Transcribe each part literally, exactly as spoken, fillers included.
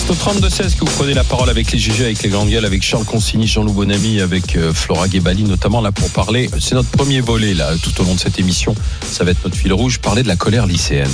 C'est au trente-deux seize que vous prenez la parole avec les G G, avec les grandes gueules, avec Charles Consigny, Jean-Loup Bonamy, avec euh, Flora Guébali notamment là pour parler. C'est notre premier volet là tout au long de cette émission. Ça va être notre fil rouge, parler de la colère lycéenne.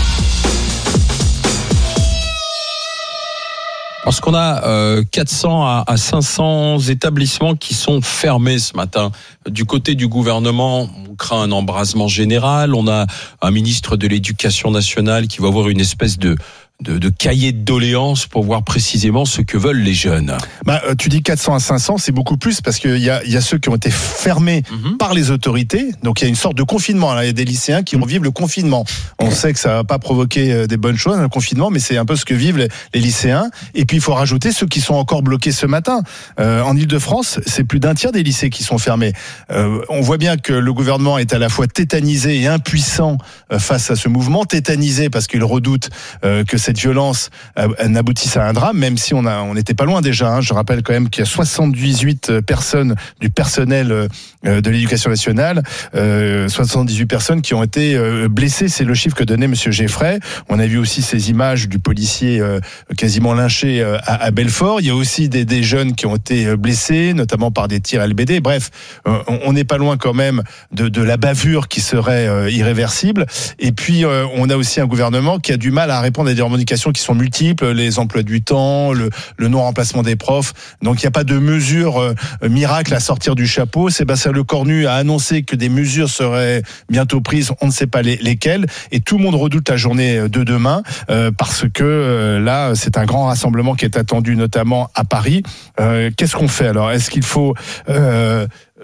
Parce qu'on a euh, quatre cents à cinq cents établissements qui sont fermés ce matin. Du côté du gouvernement, on craint un embrasement général. On a un ministre de l'Éducation nationale qui va avoir une espèce de De, de cahier de doléances pour voir précisément ce que veulent les jeunes. Bah, tu dis quatre cents à cinq cents, c'est beaucoup plus parce qu'il y a, il y a ceux qui ont été fermés mm-hmm. par les autorités. Donc il y a une sorte de confinement. Là, il y a des lycéens qui revivent le confinement. On sait que ça va pas provoquer des bonnes choses, le confinement, mais c'est un peu ce que vivent les, les lycéens. Et puis il faut rajouter ceux qui sont encore bloqués ce matin. Euh, en Île-de-France, c'est plus d'un tiers des lycées qui sont fermés. Euh, on voit bien que le gouvernement est à la fois tétanisé et impuissant face à ce mouvement. Tétanisé parce qu'il redoute euh, que cette violence euh, n'aboutisse à un drame, même si on a, on n'était pas loin déjà. Hein. Je rappelle quand même qu'il y a soixante-dix-huit personnes du personnel euh, de l'éducation nationale, euh, soixante-dix-huit personnes qui ont été euh, blessées. C'est le chiffre que donnait Monsieur Geffray. On a vu aussi ces images du policier euh, quasiment lynché euh, à, à Belfort. Il y a aussi des, des jeunes qui ont été blessés, notamment par des tirs L B D. Bref, euh, on n'est pas loin quand même de, de la bavure qui serait euh, irréversible. Et puis, euh, on a aussi un gouvernement qui a du mal à répondre à des revendications qui sont multiples, les emplois du temps, le, le non-remplacement des profs. Donc il n'y a pas de mesures euh, miracles à sortir du chapeau. Sébastien Lecornu a annoncé que des mesures seraient bientôt prises, on ne sait pas les, lesquelles. Et tout le monde redoute la journée de demain euh, parce que euh, là, c'est un grand rassemblement qui est attendu notamment à Paris. Euh, qu'est-ce qu'on fait alors ? Est-ce qu'il faut euh,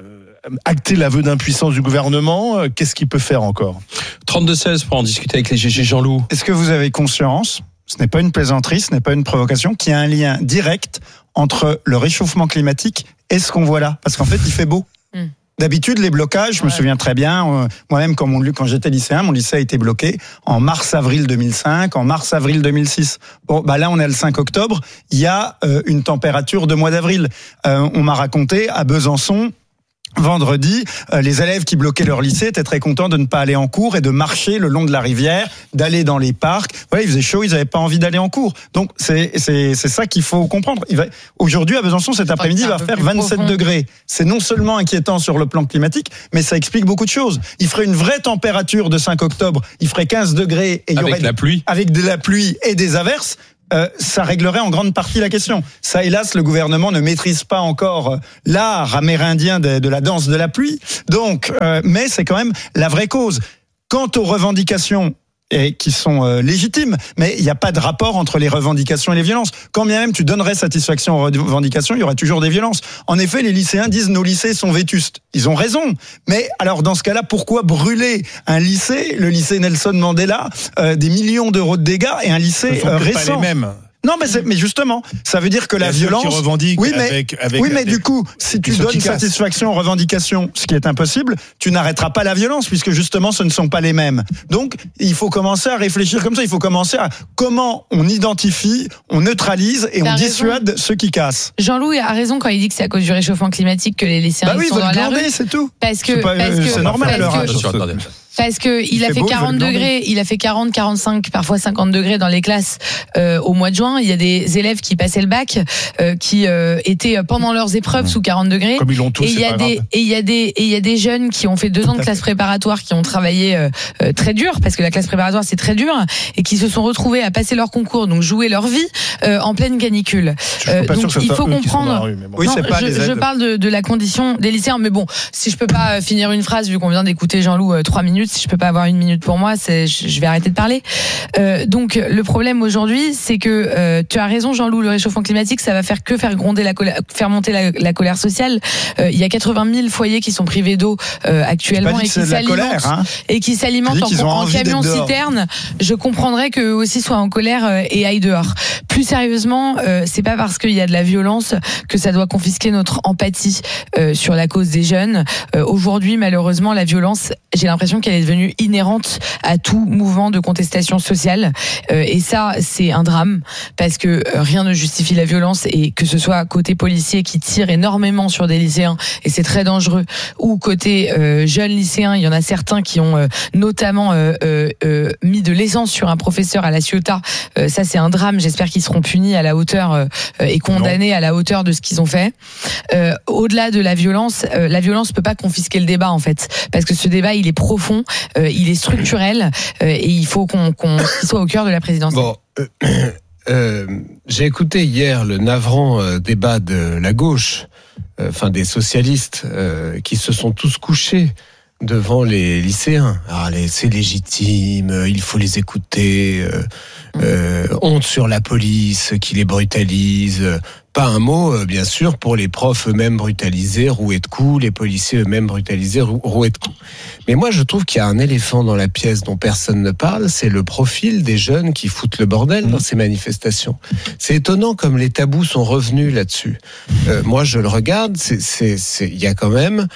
acter l'aveu d'impuissance du gouvernement ? Qu'est-ce qu'il peut faire encore ? trente-deux seize pour en discuter avec les G G. Jean-Loup. Est-ce que vous avez conscience, ce n'est pas une plaisanterie, ce n'est pas une provocation, qu'il y a un lien direct entre le réchauffement climatique et ce qu'on voit là ? Parce qu'en fait, il fait beau. Mm. D'habitude, les blocages, je ouais. me souviens très bien, euh, moi-même, quand, mon, quand j'étais lycéen, mon lycée a été bloqué en mars-avril deux mille cinq, en mars-avril deux mille six. Bon, bah là, on est le cinq octobre, il y a euh, une température de mois d'avril. Euh, on m'a raconté à Besançon, vendredi, euh, les élèves qui bloquaient leur lycée étaient très contents de ne pas aller en cours et de marcher le long de la rivière, d'aller dans les parcs. Ouais, il faisait chaud, ils n'avaient pas envie d'aller en cours. Donc c'est c'est c'est ça qu'il faut comprendre. Il va, aujourd'hui à Besançon cet après-midi il va faire vingt-sept degrés. C'est non seulement inquiétant sur le plan climatique, mais ça explique beaucoup de choses. Il ferait une vraie température de cinq octobre, il ferait quinze degrés et il y avec aurait la pluie, avec de la pluie et des averses. Euh, ça réglerait en grande partie la question. Ça, hélas, le gouvernement ne maîtrise pas encore l'art amérindien de, de la danse de la pluie. Donc, euh, mais c'est quand même la vraie cause. Quant aux revendications, et qui sont euh, légitimes, mais il n'y a pas de rapport entre les revendications et les violences. Quand bien même tu donnerais satisfaction aux revendications, il y aurait toujours des violences. En effet, les lycéens disent nos lycées sont vétustes. Ils ont raison. Mais alors dans ce cas-là, pourquoi brûler un lycée, le lycée Nelson Mandela, euh, des millions d'euros de dégâts et un lycée euh, récent? Pas les mêmes. Non, mais, c'est, mais justement, ça veut dire que la violence. Qui revendiquent oui, mais, avec, avec oui, mais des, du coup, si tu donnes satisfaction aux revendications, ce qui est impossible, tu n'arrêteras pas la violence, puisque justement, ce ne sont pas les mêmes. Donc, il faut commencer à réfléchir comme ça. Il faut commencer à comment on identifie, on neutralise et T'as on raison. dissuade ceux qui cassent. Jean-Loup a raison quand il dit que c'est à cause du réchauffement climatique que les lycéens bah oui, sont dans la rue. C'est tout. Parce que c'est, pas, parce que c'est normal à leur âge. Parce que il, il a fait beau, quarante degrés, il a fait quarante, quarante-cinq, parfois cinquante degrés dans les classes euh, au mois de juin. Il y a des élèves qui passaient le bac, euh, qui euh, étaient pendant leurs épreuves mmh. sous quarante degrés. Comme ils l'ont tous. Et il y a des grave. et il y a des et il y a des jeunes qui ont fait deux ans de classe préparatoire, qui ont travaillé euh, euh, très dur parce que la classe préparatoire c'est très dur et qui se sont retrouvés à passer leur concours, donc jouer leur vie euh, en pleine canicule. Euh, donc il faut comprendre. Rue, bon. Oui, non, c'est pas je, je parle de, de la condition des lycéens, mais bon, si je peux pas finir une phrase vu qu'on vient d'écouter Jean-Loup euh, trois minutes, si je peux pas avoir une minute pour moi, c'est, je vais arrêter de parler. Euh, donc le problème aujourd'hui, c'est que euh, tu as raison, Jean-Loup, le réchauffement climatique, ça va faire que faire gronder la colère, faire monter la, la colère sociale. Euh, il y a quatre-vingt mille foyers qui sont privés d'eau euh, actuellement et qui, colère, hein. et qui s'alimentent en, en camion citerne. Je comprendrais qu'eux aussi soient en colère euh, et aillent dehors. Plus sérieusement, euh, c'est pas parce qu'il y a de la violence que ça doit confisquer notre empathie euh, sur la cause des jeunes. Euh, aujourd'hui, malheureusement, la violence, j'ai l'impression qu'elle elle est devenue inhérente à tout mouvement de contestation sociale. Euh, et ça, c'est un drame parce que euh, rien ne justifie la violence, et que ce soit côté policier qui tire énormément sur des lycéens, et c'est très dangereux, ou côté euh, jeunes lycéens, il y en a certains qui ont euh, notamment euh, euh, euh, mis de l'essence sur un professeur à La Ciotat. Euh, ça, c'est un drame. J'espère qu'ils seront punis à la hauteur euh, et condamnés non. à la hauteur de ce qu'ils ont fait. Euh, au-delà de la violence, euh, la violence peut pas confisquer le débat, en fait, parce que ce débat, il est profond, euh, il est structurel, euh, et il faut qu'on, qu'on qu'il soit au cœur de la présidentielle. Bon, euh, euh, j'ai écouté hier le navrant euh, débat de la gauche, euh, enfin des socialistes, euh, qui se sont tous couchés devant les lycéens. Ah, les, c'est légitime, il faut les écouter, euh, euh, honte sur la police qui les brutalise. Pas un mot, bien sûr, pour les profs eux-mêmes brutalisés, roués de coups, les policiers eux-mêmes brutalisés, roués de coups. Mais moi, je trouve qu'il y a un éléphant dans la pièce dont personne ne parle, c'est le profil des jeunes qui foutent le bordel dans ces manifestations. C'est étonnant comme les tabous sont revenus là-dessus. Euh, moi, je le regarde, c'est, c'est, c'est, il y a quand même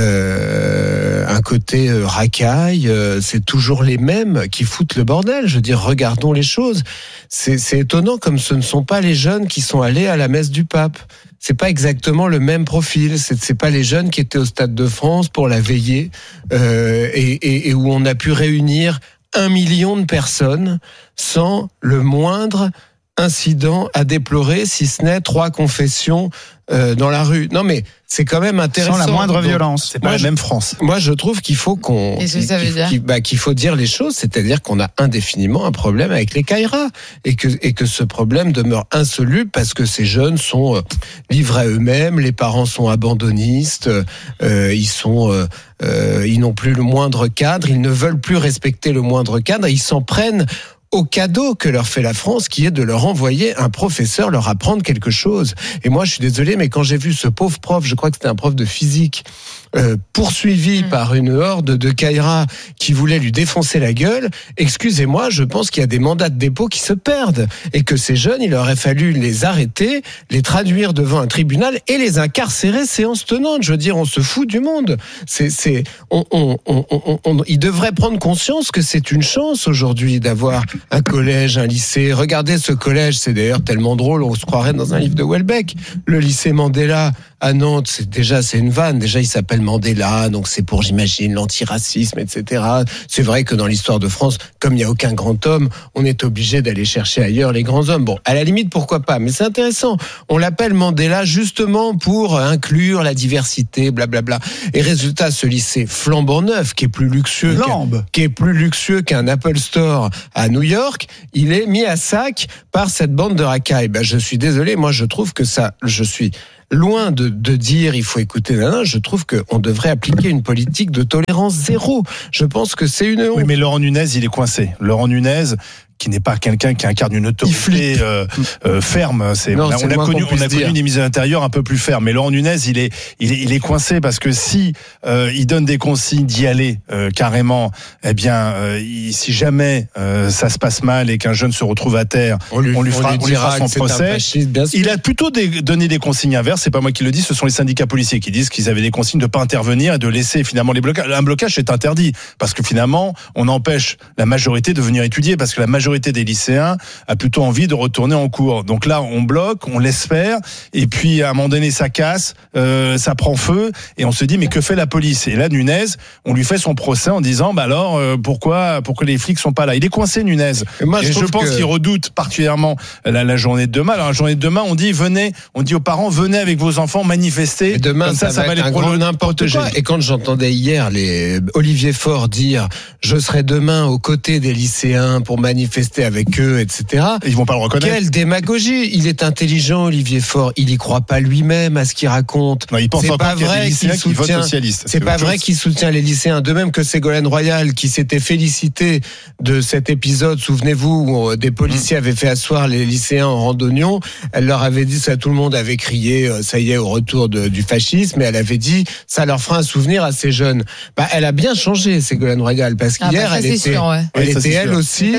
euh, un côté euh, racaille, euh, c'est toujours les mêmes qui foutent le bordel. Je veux dire, regardons les choses. C'est, c'est étonnant comme ce ne sont pas les jeunes qui sont allés à la messe du pape. C'est pas exactement le même profil. C'est, c'est pas les jeunes qui étaient au Stade de France pour la veillée euh, et, et, et où on a pu réunir un million de personnes sans le moindre incident à déplorer, si ce n'est trois confessions euh, dans la rue. Non mais c'est quand même intéressant. Sans la moindre Donc, violence. C'est pas moi, la même France. Moi, je trouve qu'il faut qu'on, Qu'est-ce que ça veut qu'il, dire qu'il, bah, qu'il faut dire les choses, c'est-à-dire qu'on a indéfiniment un problème avec les Caïras et que et que ce problème demeure insoluble parce que ces jeunes sont euh, livrés à eux-mêmes, les parents sont abandonnistes, euh, ils sont euh, euh, ils n'ont plus le moindre cadre, ils ne veulent plus respecter le moindre cadre, et ils s'en prennent au cadeau que leur fait la France, qui est de leur envoyer un professeur leur apprendre quelque chose. Et moi, je suis désolé, mais quand j'ai vu ce pauvre prof, je crois que c'était un prof de physique, euh, poursuivi mmh. par une horde de Caïras qui voulait lui défoncer la gueule, excusez-moi, je pense qu'il y a des mandats de dépôt qui se perdent, et que ces jeunes, il aurait fallu les arrêter, les traduire devant un tribunal et les incarcérer séance tenante. Je veux dire, on se fout du monde. C'est, c'est, on, on, on, on, on, ils devraient prendre conscience que c'est une chance aujourd'hui d'avoir un collège, un lycée. Regardez ce collège, c'est d'ailleurs tellement drôle, on se croirait dans un livre de Houellebecq. Le lycée Mandela à Nantes, c'est déjà c'est une vanne. Déjà, il s'appelle Mandela, donc c'est pour, j'imagine, l'antiracisme, et cetera. C'est vrai que dans l'histoire de France, comme il n'y a aucun grand homme, on est obligé d'aller chercher ailleurs les grands hommes. Bon, à la limite, pourquoi pas. Mais c'est intéressant. On l'appelle Mandela justement pour inclure la diversité, blablabla. Et résultat, ce lycée flambant neuf, qui est plus luxueux, qu'un, qui est plus luxueux qu'un Apple Store à New York, il est mis à sac par cette bande de racailles. Ben, je suis désolé, moi je trouve que ça, je suis loin de, de dire il faut écouter nana, je trouve qu'on devrait appliquer une politique de tolérance zéro. Je pense que c'est une honte. Oui, mais Laurent Nunez, il est coincé. Laurent Nunez, qui n'est pas quelqu'un qui incarne une autorité euh, euh, ferme. C'est, non, on a, on a connu, on a connu des ministres de l'Intérieur un peu plus fermes. Mais Laurent Nunez, il est, il est, il est coincé parce que si euh, il donne des consignes d'y aller euh, carrément, eh bien, euh, il, si jamais euh, ça se passe mal et qu'un jeune se retrouve à terre, on lui, on lui fera, on lui on lui fera son procès. Fasciste, il a plutôt des, donné des consignes inverses. C'est pas moi qui le dis, ce sont les syndicats policiers qui disent qu'ils avaient des consignes de pas intervenir et de laisser finalement les blocages. Un blocage est interdit parce que finalement, on empêche la majorité de venir étudier parce que la majorité des lycéens a plutôt envie de retourner en cours. Donc là, on bloque, on laisse faire, et puis à un moment donné, ça casse, euh, ça prend feu, et on se dit mais que fait la police ? Et là, Nunez, on lui fait son procès en disant bah alors euh, pourquoi pourquoi les flics sont pas là ? Il est coincé, Nunez. Et, moi, je, et je pense que... qu'il redoute particulièrement la, la journée de demain. Alors la journée de demain, on dit venez, on dit aux parents venez avec vos enfants manifester. Et demain, comme ça, ça, ça va, va être les un grand n'importe quoi. Et quand j'entendais hier les Olivier Faure dire je serai demain aux côtés des lycéens pour manifester avec eux, et cetera. Ils vont pas le reconnaître. Quelle démagogie! Il est intelligent, Olivier Faure. Il y croit pas lui-même à ce qu'il raconte. Non, il pense c'est encore pas qu'il y a des lycéens qui votent socialistes. C'est, c'est pas vrai chose. Qu'il soutient les lycéens. De même que Ségolène Royal, qui s'était félicité de cet épisode, souvenez-vous, où des policiers mmh. avaient fait asseoir les lycéens en randonnion. Elle leur avait dit ça, tout le monde avait crié, ça y est, au retour de, du fascisme, et elle avait dit, ça leur fera un souvenir à ces jeunes. Bah, elle a bien changé, Ségolène Royal, parce qu'hier, ah bah, elle était, sûr, ouais. elle, oui, était elle aussi,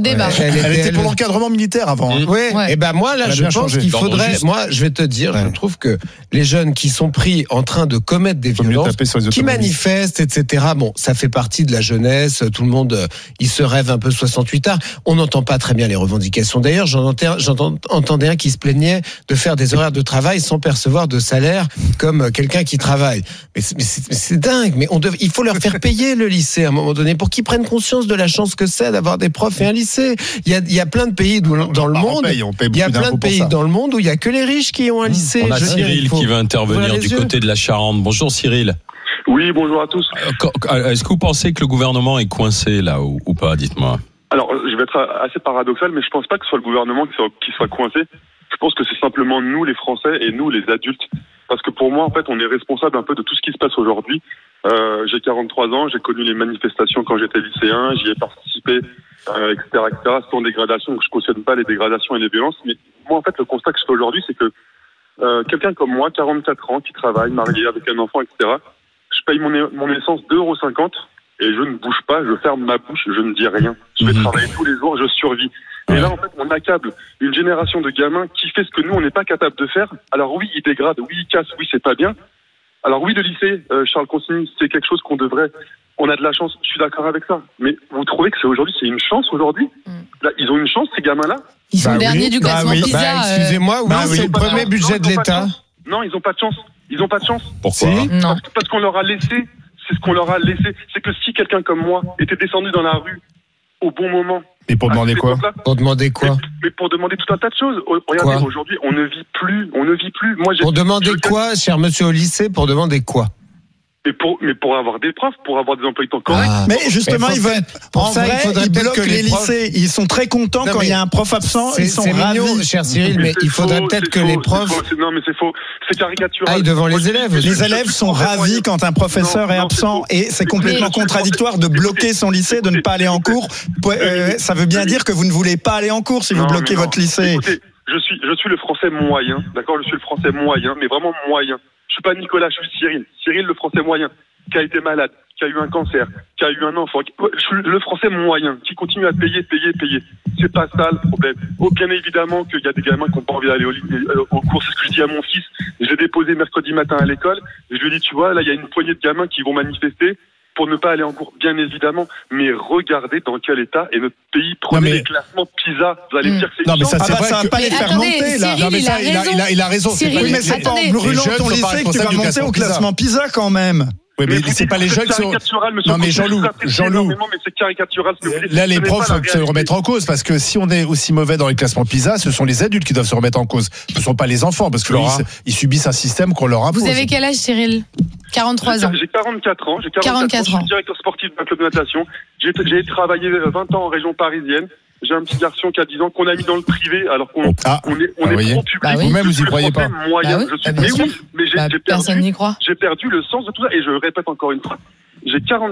débat. Elle, elle était pour l'encadrement militaire avant. Hein. Oui, Ouais. et ben moi là Elle a je bien pense changé. qu'il D'ordre faudrait, juste. moi je vais te dire, Ouais. je trouve que les jeunes qui sont pris en train de commettre des Faut mieux violences, taper sur les qui automobilistes. manifestent, et cetera. Bon, ça fait partie de la jeunesse, tout le monde, euh, il se rêve un peu soixante-huit ards. On n'entend pas très bien les revendications. D'ailleurs, j'en entends- j'entends- j'entendais un qui se plaignait de faire des horaires de travail sans percevoir de salaire comme quelqu'un qui travaille. Mais c'est, mais c'est, mais c'est dingue. Mais on dev- il faut leur faire payer le lycée à un moment donné pour qu'ils prennent conscience de la chance que c'est d'avoir des profs et un lycée. Il y a, il y a plein de pays d'où- dans le Bah, on monde. paye, on paye Il y a beaucoup plein d'impôts de pour pays ça. dans le monde où il y a que les riches qui ont un lycée. On a Je veux dire, Cyril il faut qui va ouvrir intervenir les du yeux. côté de la Charente. Bonjour Cyril. Oui, bonjour à tous. Euh, quand- Est-ce que vous pensez que le gouvernement est coincé là ou, ou pas? Dites-moi. Alors, je vais être assez paradoxal, mais je pense pas que ce soit le gouvernement qui soit, qui soit coincé. Je pense que c'est simplement nous, les Français, et nous, les adultes. Parce que pour moi, en fait, on est responsable un peu de tout ce qui se passe aujourd'hui. Euh, j'ai quarante-trois ans, j'ai connu les manifestations quand j'étais lycéen, j'y ai participé, euh, et cetera, et cetera. Sans dégradation, donc je cautionne pas les dégradations et les violences. Mais moi, en fait, le constat que je fais aujourd'hui, c'est que euh, quelqu'un comme moi, quarante-quatre ans, qui travaille, marié avec un enfant, et cetera, je paye mon, mon essence deux euros cinquante et je ne bouge pas, je ferme ma bouche, je ne dis rien. Je vais Mhm. travailler tous les jours, je survis. Et Ouais. là, en fait, on accable une génération de gamins qui fait ce que nous, on n'est pas capable de faire. Alors oui, ils dégradent, oui, ils cassent, oui, c'est pas bien. Alors oui, le lycée, euh, Charles Consigny, c'est quelque chose qu'on devrait... On a de la chance, je suis d'accord avec ça. Mais vous trouvez que c'est aujourd'hui, c'est une chance aujourd'hui Mm. Là, ils ont une chance, ces gamins-là. Ils sont Bah derniers oui, du bah classement oui. PISA. Bah, euh, excusez-moi, oui, bah oui. c'est Ils le ont pas de premier chance. budget Non, de ils ont pas l'État. chance. Non, ils ont pas de chance. Ils ont pas de chance. Pourquoi? Si. Non. Parce, parce qu'on leur a laissé, c'est ce qu'on leur a laissé. C'est que si quelqu'un comme moi était descendu dans la rue au bon moment. Et pour demander à cette quoi? époque-là, Pour demander quoi? mais, mais pour demander tout un tas de choses. Oh, regardez, Quoi aujourd'hui, on ne vit plus, on ne vit plus. Moi, j'ai, Pour demander je- quoi, cher monsieur au lycée? Pour demander quoi? mais pour, mais pour avoir des profs, pour avoir des emplois de temps corrects. Ah. Mais justement, Mais ils faut veulent. peut-être- pour En ça, il vrai, faudrait ils peut-être bloquent que les les profs- lycées. Ils sont très contents Non, quand mais il y a un prof absent. C'est Ils sont c'est ravis. mignon, cher Cyril, mais c'est il faudrait faux, peut-être c'est que faux, les c'est profs faux, c'est- non, mais c'est faux. C'est caricatural. aillent devant Moi, les je- élèves. je- Les je- élèves je- sont je- ravis quand un professeur Non, est non, absent c'est faux. et c'est Mais- complètement mais- contradictoire de bloquer son lycée, de ne pas aller en cours. Euh, Ça veut bien dire que vous ne voulez pas aller en cours si vous Non, bloquez mais non. votre lycée. Écoutez, je suis, je suis le français moyen, d'accord. Je suis le français moyen, mais vraiment moyen. Je suis pas Nicolas, je suis Cyril. Cyril, le français moyen, qui a été malade, qui a eu un cancer, qui a eu un enfant. Je suis le français moyen, qui continue à payer, payer, payer. C'est pas ça le problème. Oh, bien évidemment qu'il y a des gamins qui n'ont pas envie d'aller au, euh, au cours. C'est ce que je dis à mon fils. Je l'ai déposé mercredi matin à l'école. Et je lui ai dit, tu vois, là, il y a une poignée de gamins qui vont manifester pour ne pas aller en cours, bien évidemment. Mais regardez dans quel état est notre pays. Prenez mais- les classements PISA. Vous allez me Mm. dire que c'est Non, une mais chance. ça, Ah c'est bah, vrai ça va que- pas les Mais faire attendez, monter là. Cyril, Non, mais il ça, a il a, raison. il a, il a raison. C'est Cyril, pas Oui, les- mais c'est pas en Attendez. brûlant Les jeunes ton sont pas lycée que tu responsables vas du monter classement au PISA. classement PISA quand même. Oui, mais vous c'est dites pas les que jeunes qui c'est sont. caricatural, monsieur Non, mais Coquelin, Jean-Loup, je l'apprécie Jean-Loup. énormément, mais c'est caricatural, ce que vous dites. Là, les Ce n'est profs pas la peuvent se réalité. remettre en cause parce que si on est aussi mauvais dans les classements PISA, ce sont les adultes qui doivent se remettre en cause. Ce ne sont pas les enfants parce que Laura. ils, ils subissent un système qu'on leur impose. Vous avez quel âge, Cyril? quarante-trois ans. J'ai quarante-quatre ans, j'ai quarante-quatre, quarante-quatre ans, je ans. suis directeur sportif d'un club de natation. J'ai, j'ai travaillé vingt ans en région parisienne. J'ai un petit garçon qui a dix ans qu'on a mis dans le privé alors qu'on Ah, on est, on ah, est voyez. pro public. Bah oui. Vous-même, vous y Je suis le croyez français pas. moyen. Bah oui, Je suis, bah bien mais sûr. oui, mais j'ai, Bah, j'ai personne perdu, n'y croit. j'ai perdu le sens de tout ça et je répète encore une fois. J'ai quarante